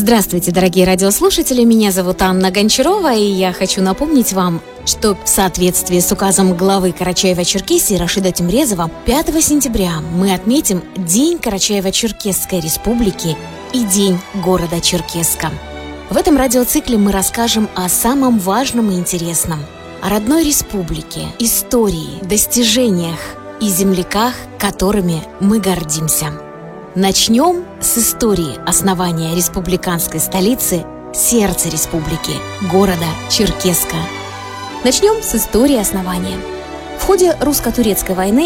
Здравствуйте, дорогие радиослушатели, меня зовут Анна Гончарова, и я хочу напомнить вам, что в соответствии с указом главы Карачаево-Черкесии Рашида Тимрезова 5 сентября мы отметим День Карачаево-Черкесской Республики и День города Черкесска. В этом радиоцикле мы расскажем о самом важном и интересном, о родной республике, истории, достижениях и земляках, которыми мы гордимся. Начнем с истории основания республиканской столицы, сердца республики, города Черкесска. Начнем с истории основания. В ходе русско-турецкой войны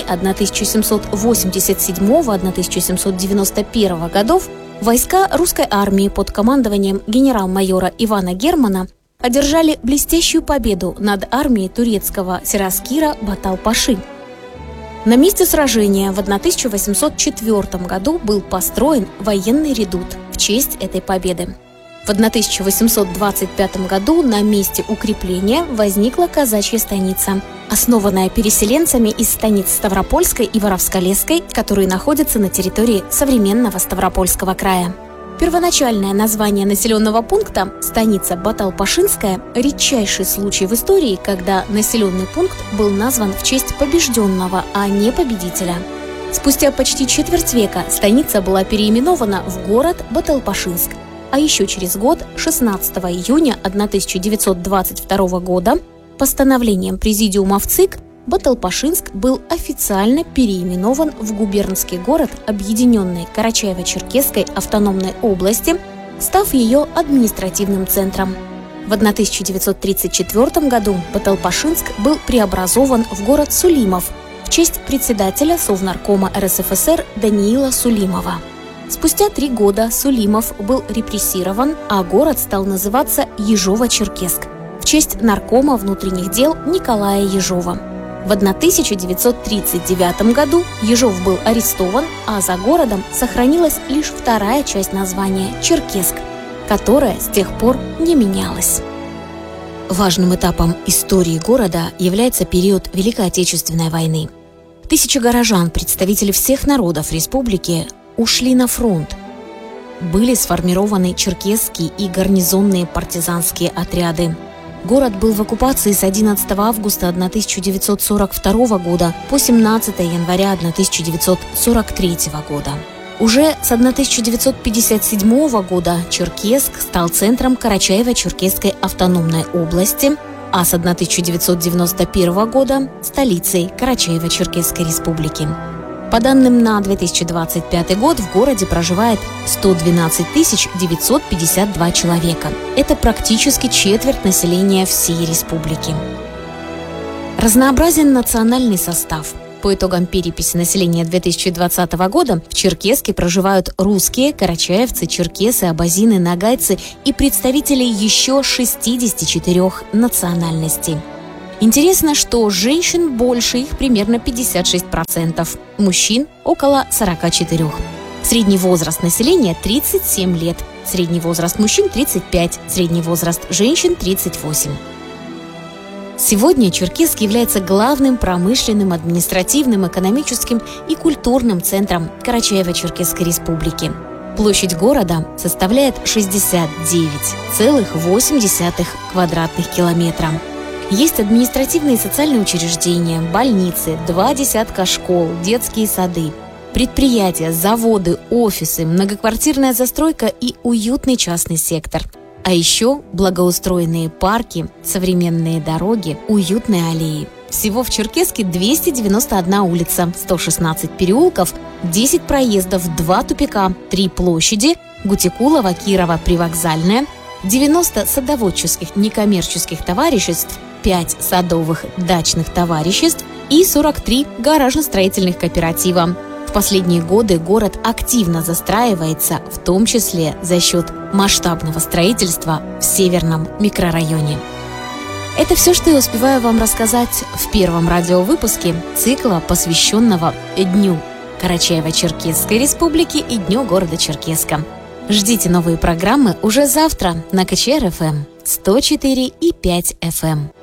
1787-1791 годов войска русской армии под командованием генерал-майора Ивана Германа одержали блестящую победу над армией турецкого сираскира Батал-паши. На месте сражения в 1804 году был построен военный редут в честь этой победы. В 1825 году на месте укрепления возникла казачья станица, основанная переселенцами из станиц Ставропольской и Воровсколесской, которые находятся на территории современного Ставропольского края. Первоначальное название населенного пункта – станица Батал-Пашинская – редчайший случай в истории, когда населенный пункт был назван в честь побежденного, а не победителя. Спустя почти четверть века станица была переименована в город Батал-Пашинск, а еще через год, 16 июня 1922 года, постановлением Президиума ВЦИК Батал-Пашинск был официально переименован в губернский город Объединенной Карачаево-Черкесской автономной области, став ее административным центром. В 1934 году Батал-Пашинск был преобразован в город Сулимов в честь председателя Совнаркома РСФСР Даниила Сулимова. Спустя 3 года Сулимов был репрессирован, а город стал называться Ежово-Черкесск в честь наркома внутренних дел Николая Ежова. В 1939 году Ежов был арестован, а за городом сохранилась лишь вторая часть названия – Черкесск, которая с тех пор не менялась. Важным этапом истории города является период Великой Отечественной войны. Тысячи горожан, представители всех народов республики, ушли на фронт. Были сформированы черкесские и гарнизонные партизанские отряды. Город был в оккупации с 11 августа 1942 года по 17 января 1943 года. Уже с 1957 года Черкесск стал центром Карачаево-Черкесской автономной области, а с 1991 года – столицей Карачаево-Черкесской республики. По данным на 2025 год в городе проживает 112 952 человека. Это практически четверть населения всей республики. Разнообразен национальный состав. По итогам переписи населения 2020 года в Черкесске проживают русские, карачаевцы, черкесы, абазины, нагайцы и представители еще 64 национальностей. Интересно, что женщин больше, их примерно 56%, мужчин около 44%. Средний возраст населения 37 лет, средний возраст мужчин 35, средний возраст женщин 38. Сегодня Черкесск является главным промышленным, административным, экономическим и культурным центром Карачаево-Черкесской республики. Площадь города составляет 69,8 квадратных километра. Есть административные и социальные учреждения, больницы, 2 десятка школ, детские сады, предприятия, заводы, офисы, многоквартирная застройка и уютный частный сектор. А еще благоустроенные парки, современные дороги, уютные аллеи. Всего в Черкесске 291 улица, 116 переулков, 10 проездов, 2 тупика, 3 площади – Гутикулова, Кирова, Привокзальная, 90 садоводческих некоммерческих товариществ, 5 садовых дачных товариществ и 43 гаражно-строительных кооператива. В последние годы город активно застраивается, в том числе за счет масштабного строительства в Северном микрорайоне. Это все, что я успеваю вам рассказать в первом радиовыпуске цикла, посвященного Дню Карачаево-Черкесской республики и Дню города Черкесска. Ждите новые программы уже завтра на КЧР-ФМ 104,5 FM.